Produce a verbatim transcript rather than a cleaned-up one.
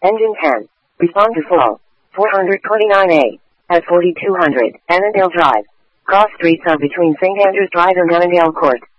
Engine ten. Respond to full. four twenty-nine A. At forty-two hundred, Annandale Drive. Cross streets are between Saint Andrews Drive and Annandale Court.